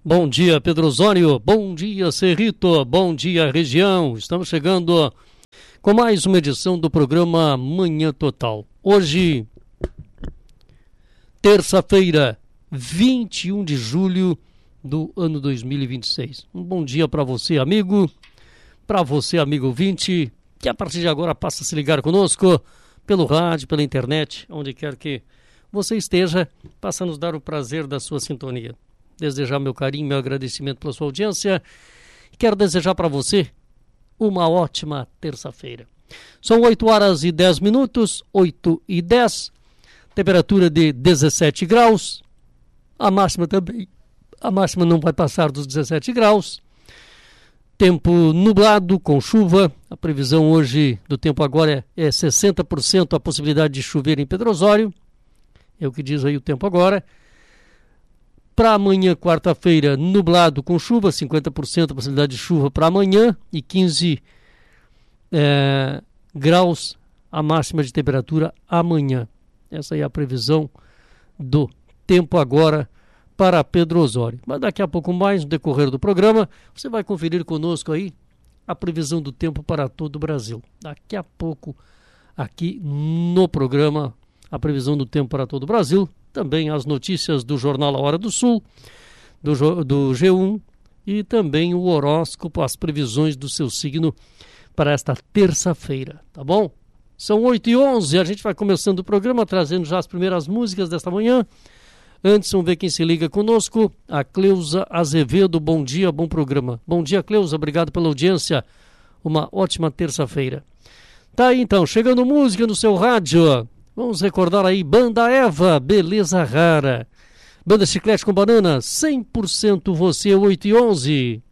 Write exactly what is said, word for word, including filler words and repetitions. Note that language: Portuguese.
Bom dia, Pedro Osório. Bom dia, Cerrito. Bom dia, região. Estamos chegando com mais uma edição do programa Manhã Total. Hoje, terça-feira, vinte e um de julho do ano dois mil e vinte e seis. Um bom dia para você, amigo, para você, amigo ouvinte, que a partir de agora passa a se ligar conosco pelo rádio, pela internet, onde quer que você esteja, passa a nos dar o prazer da sua sintonia. Desejar meu carinho, meu agradecimento pela sua audiência. Quero desejar para você uma ótima terça-feira. São oito horas e dez minutos, oito e dez, temperatura de dezessete graus, a máxima também, a máxima não vai passar dos dezessete graus, tempo nublado com chuva, a previsão hoje do tempo agora é, é sessenta por cento a possibilidade de chover em Pedro Osório, é o que diz aí o tempo agora. Para amanhã, quarta-feira, nublado com chuva, cinquenta por cento a possibilidade de chuva para amanhã e quinze é, graus a máxima de temperatura amanhã. Essa aí é a previsão do tempo agora para Pedro Osório. Mas daqui a pouco mais, no decorrer do programa, você vai conferir conosco aí a previsão do tempo para todo o Brasil. Daqui a pouco, aqui no programa, a previsão do tempo para todo o Brasil. Também as notícias do Jornal A Hora do Sul, do, do G um e também o horóscopo, as previsões do seu signo para esta terça-feira, tá bom? São oito e onze, a gente vai começando o programa trazendo já as primeiras músicas desta manhã. Antes, vamos ver quem se liga conosco, a Cleusa Azevedo. Bom dia, bom programa. Bom dia, Cleusa, obrigado pela audiência, uma ótima terça-feira. Tá aí então, chegando música no seu rádio. Vamos recordar aí, Banda Eva, Beleza Rara. Banda Chiclete com Banana, cem por cento você, oito e onze.